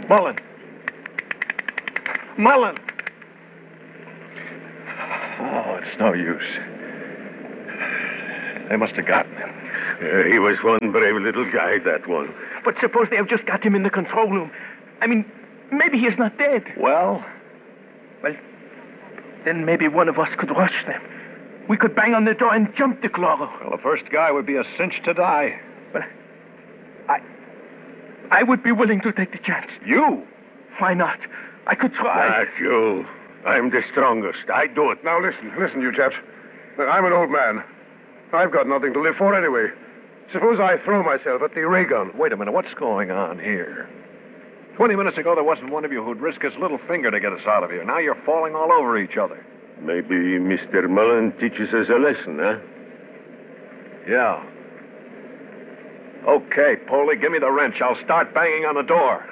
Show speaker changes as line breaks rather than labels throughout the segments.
Mullen! Mullen! Oh, it's no use. They must have gotten him.
He was one brave little guy, that one.
But suppose they have just got him in the control room. I mean, maybe he's not dead.
Well?
Well, then maybe one of us could rush them. We could bang on the door and jump the Cloro.
Well, the first guy would be a cinch to die.
Well, I would be willing to take the chance.
You?
Why not? I could try.
Not you. I'm the strongest. I do it.
Now listen, you chaps. I'm an old man. I've got nothing to live for anyway. Suppose I throw myself at the ray gun.
Wait a minute. What's going on here? 20 minutes ago, there wasn't one of you who'd risk his little finger to get us out of here. Now you're falling all over each other.
Maybe Mr. Mullen teaches us a lesson, huh?
Yeah. Okay, Poley, give me the wrench. I'll start banging on the door.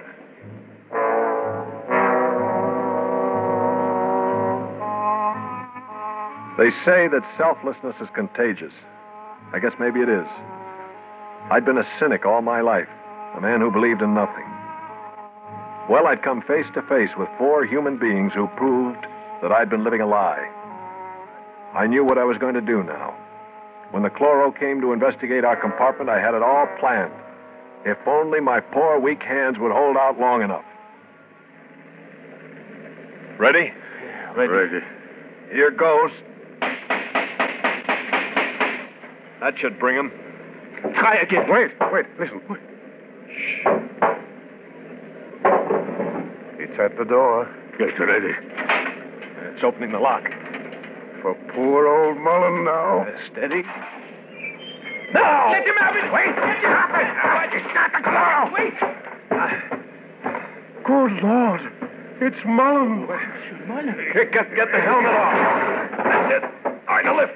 They say that selflessness is contagious. I guess maybe it is. I'd been a cynic all my life, a man who believed in nothing. Well, I'd come face to face with 4 human beings who proved that I'd been living a lie. I knew what I was going to do now. When the Cloro came to investigate our compartment, I had it all planned. If only my poor, weak hands would hold out long enough. Ready?
Ready.
Here goes. That should bring him.
Try again.
Wait, listen. Shh. It's at the door.
Get ready.
It's opening the lock.
For poor old Mullen now.
Steady.
No! Let him have it! Wait! Let him have it! It's not the Cloro! Wait!
Good Lord. It's Mullen.
Mullen.
Get the helmet off. That's it. All right, now lift.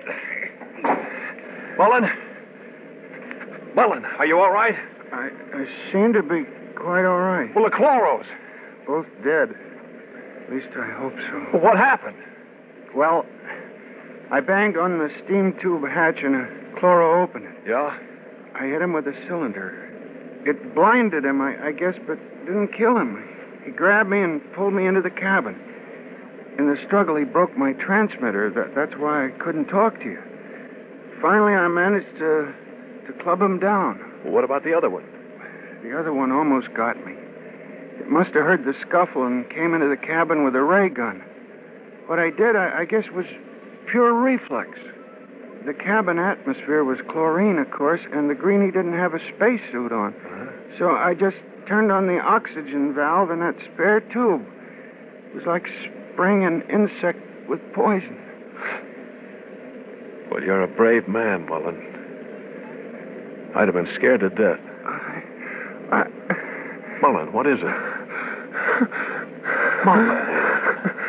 Mullen, are you all right?
I seem to be quite all right.
Well, the Cloros.
Both dead. At least I hope so.
Well, what happened?
Well, I banged on the steam tube hatch and a Cloro opened it.
Yeah?
I hit him with a cylinder. It blinded him, I guess, but didn't kill him. He grabbed me and pulled me into the cabin. In the struggle, he broke my transmitter. That's why I couldn't talk to you. Finally, I managed to club him down.
Well, what about the other one?
The other one almost got me. It must have heard the scuffle and came into the cabin with a ray gun. What I did, I guess, was pure reflex. The cabin atmosphere was chlorine, of course, and the greenie didn't have a spacesuit on.
Uh-huh.
So I just turned on the oxygen valve in that spare tube. It was like spraying an insect with poison.
Well, you're a brave man, Mullen. I'd have been scared to death. Mullen, what is it? Mullen.